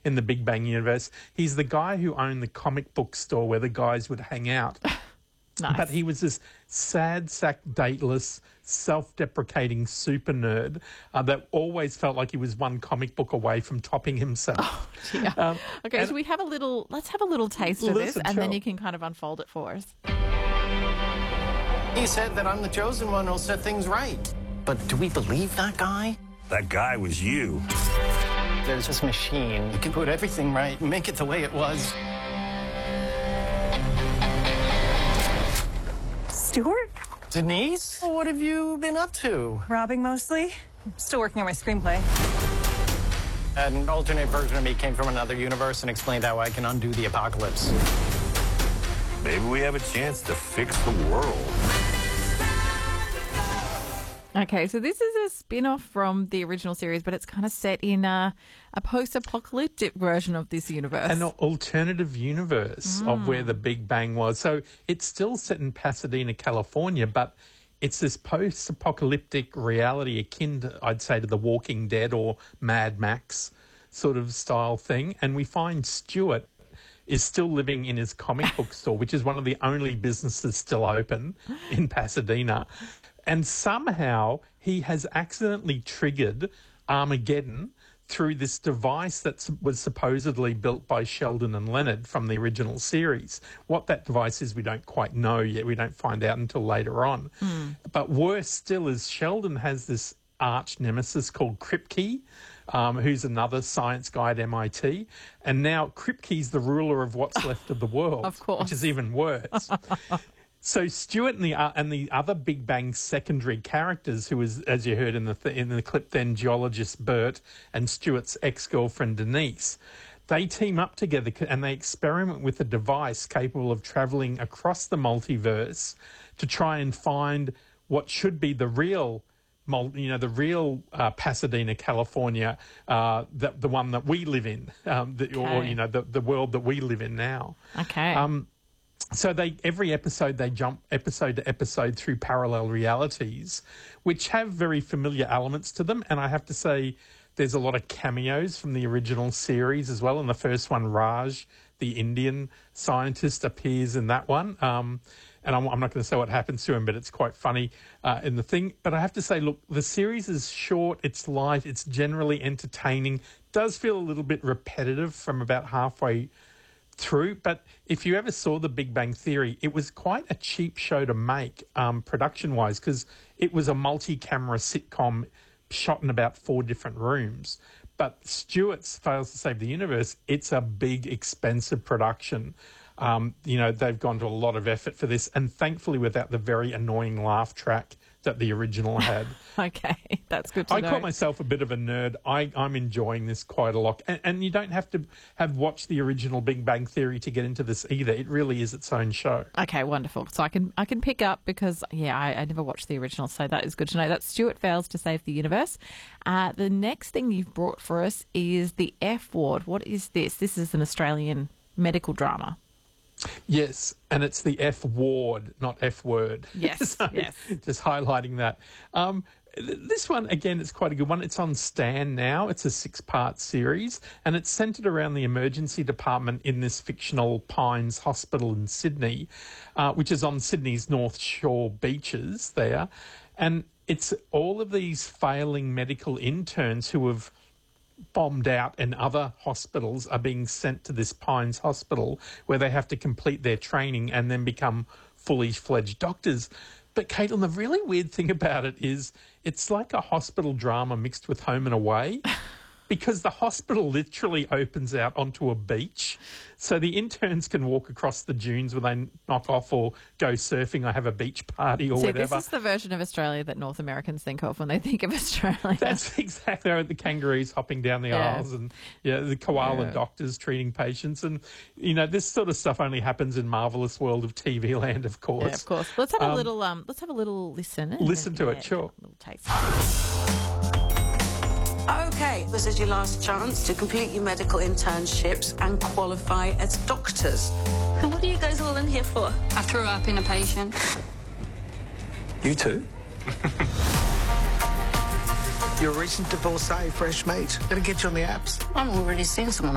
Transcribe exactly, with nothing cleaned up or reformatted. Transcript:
in the Big Bang universe. He's the guy who owned the comic book store where the guys would hang out. Nice. But he was this sad sack, dateless, self-deprecating super nerd uh, that always felt like he was one comic book away from topping himself. Oh, dear. Um, okay, so we have a little, let's have a little taste of this, and then you can kind of unfold it for us. He said that I'm the chosen one who'll set things right. But do we believe that guy? That guy was you. There's this machine. You can put everything right and make it the way it was. Stuart? Denise? What have you been up to? Robbing mostly. Still working on my screenplay. An alternate version of me came from another universe and explained how I can undo the apocalypse. Maybe we have a chance to fix the world. Okay, so this is a spin-off from the original series, but it's kind of set in a, a post-apocalyptic version of this universe. An alternative universe mm. of where the Big Bang was. So it's still set in Pasadena, California, but it's this post-apocalyptic reality akin to, I'd say, to The Walking Dead or Mad Max sort of style thing. And we find Stuart is still living in his comic book store, which is one of the only businesses still open in Pasadena. And somehow he has accidentally triggered Armageddon through this device that was supposedly built by Sheldon and Leonard from the original series. What that device is, we don't quite know yet. We don't find out until later on. Mm. But worse still is Sheldon has this arch nemesis called Kripke, um, who's another science guy at M I T. And now Kripke's the ruler of what's left of the world, of course. Which is even worse. So Stuart and the uh, and the other Big Bang secondary characters, who is, as you heard in the th- in the clip, then geologist Bert and Stuart's ex-girlfriend Denise, they team up together and they experiment with a device capable of travelling across the multiverse to try and find what should be the real, you know, the real uh, Pasadena, California, uh, the the one that we live in, um, the, okay. or you know, the the world that we live in now. Okay. Um, So they every episode they jump episode to episode through parallel realities, which have very familiar elements to them. And I have to say, there's a lot of cameos from the original series as well. In the first one, Raj, the Indian scientist, appears in that one. Um, and I'm, I'm not going to say what happens to him, but it's quite funny uh, in the thing. But I have to say, look, the series is short, it's light, it's generally entertaining. Does feel a little bit repetitive from about halfway through, but if you ever saw The Big Bang Theory, it was quite a cheap show to make um, production-wise, because it was a multi-camera sitcom shot in about four different rooms. But Stuart's Fails to Save the Universe, it's a big, expensive production. Um, you know, they've gone to a lot of effort for this, and thankfully without the very annoying laugh track that the original had. Okay, that's good to I know. call myself a bit of a nerd. I, I'm enjoying this quite a lot. And, and you don't have to have watched the original Big Bang Theory to get into this either. It really is its own show. Okay, wonderful. So I can I can pick up because, yeah, I, I never watched the original, so that is good to know. That's Stuart Fails to Save the Universe. Uh, the next thing you've brought for us is The F Ward. What is this? This is an Australian medical drama. Yes, and it's the F ward, not F word. Yes, so yes. Just highlighting that. Um, this one, again, it's quite a good one. It's on Stan now. It's a six-part series, and it's centred around the emergency department in this fictional Pines Hospital in Sydney, uh, which is on Sydney's North Shore beaches there. And it's all of these failing medical interns who have bombed out and other hospitals are being sent to this Pines Hospital where they have to complete their training and then become fully fledged doctors. But Caitlin, the really weird thing about it is it's like a hospital drama mixed with Home and Away, because the hospital literally opens out onto a beach. So the interns can walk across the dunes when they knock off or go surfing or have a beach party or See, whatever. This is the version of Australia that North Americans think of when they think of Australia. That's exactly right. The kangaroos hopping down the Yeah. aisles and yeah, the koala Yeah. doctors treating patients. And, you know, this sort of stuff only happens in Marvellous World of T V Land, of course. Yeah, of course. Let's have Um, a little um let's have a little listen. Listen to Yeah, it, sure. a little taste. Okay, this is your last chance to complete your medical internships and qualify as doctors. And what are you guys all in here for? I threw up in a patient. You too? You're a recent divorcee, fresh mate. Better get you on the apps. I'm already seeing someone